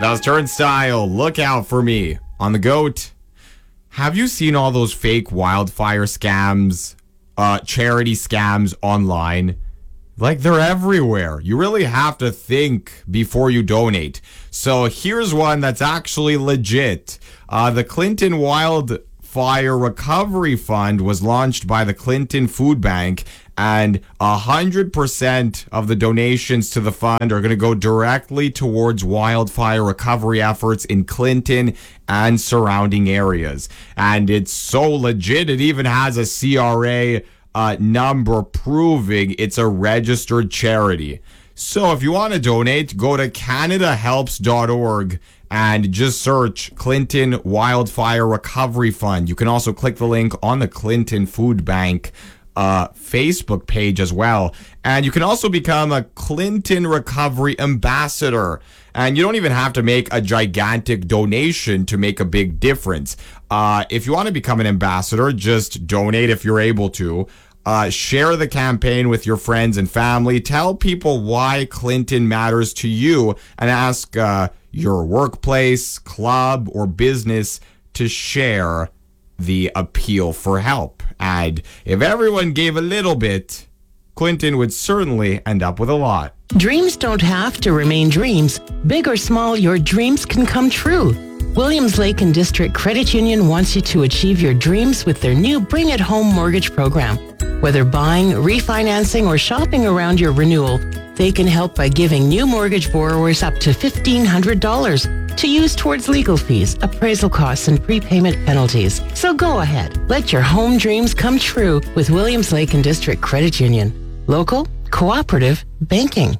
That's Turnstile. Look out for me on the GOAT. Have you seen all those fake wildfire scams, charity scams online? Like, they're everywhere. You really have to think before you donate. So here's one that's actually legit. The Clinton Wildfire Recovery Fund was launched by the Clinton Food Bank, and 100% of the donations to the fund are going to go directly towards wildfire recovery efforts in Clinton and surrounding areas. And it's so legit, it even has a CRA number proving it's a registered charity. So if you want to donate, go to canadahelps.org and just search Clinton Wildfire Recovery Fund. You can also click the link on the Clinton Food Bank Facebook page as well. And you can also become a Clinton Recovery Ambassador. And you don't even have to make a gigantic donation to make a big difference. If you want to become an ambassador, just donate if you're able to. Share the campaign with your friends and family. Tell people why Clinton matters to you, and ask your workplace, club, or business to share the appeal for help. And if everyone gave a little bit, Clinton would certainly end up with a lot. Dreams don't have to remain dreams. Big or small, your dreams can come true. Williams Lake and District Credit Union wants you to achieve your dreams with their new Bring It Home mortgage program. Whether buying, refinancing, or shopping around your renewal, they can help by giving new mortgage borrowers up to $1,500 to use towards legal fees, appraisal costs, and prepayment penalties. So go ahead. Let your home dreams come true with Williams Lake and District Credit Union. Local, cooperative banking.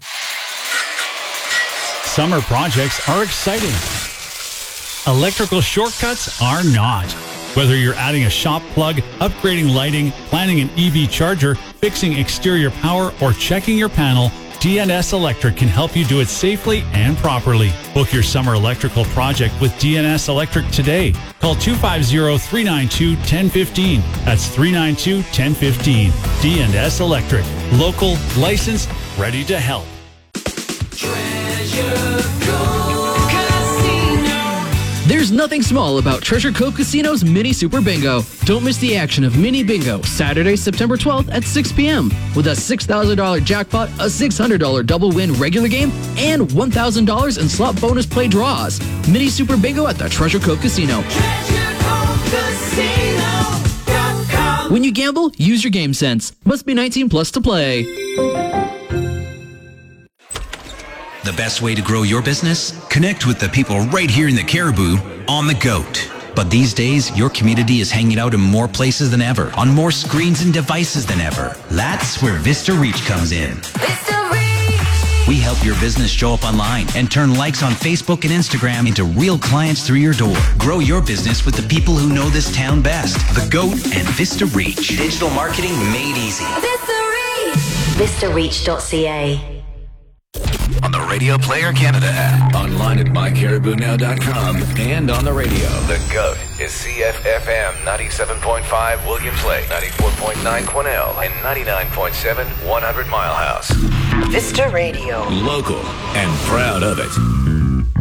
Summer projects are exciting. Electrical shortcuts are not. Whether you're adding a shop plug, upgrading lighting, planning an EV charger, fixing exterior power, or checking your panel, DNS Electric can help you do it safely and properly. Book your summer electrical project with DNS Electric today. Call 250-392-1015. That's 392-1015. DNS Electric. Local, licensed, ready to help. There's nothing small about Treasure Cove Casino's Mini Super Bingo. Don't miss the action of Mini Bingo, Saturday, September 12th at 6 p.m. with a $6,000 jackpot, a $600 double win regular game, and $1,000 in slot bonus play draws. Mini Super Bingo at the Treasure Cove Casino. TreasureCoveCasino.com. When you gamble, use your game sense. Must be 19 plus to play. The best way to grow your business? Connect with the people right here in the Caribou on the GOAT. But these days, your community is hanging out in more places than ever, on more screens and devices than ever. That's where Vista Reach comes in. Vista Reach! We help your business show up online and turn likes on Facebook and Instagram into real clients through your door. Grow your business with the people who know this town best. The GOAT and Vista Reach. Digital marketing made easy. Vista Reach! VistaReach.ca. On the Radio Player Canada app, online at mycaribounow.com, and on the radio. The GOAT is CFFM 97.5 Williams Lake, 94.9 Quesnel, and 99.7 100 Mile House. Vista Radio. Local and proud of it.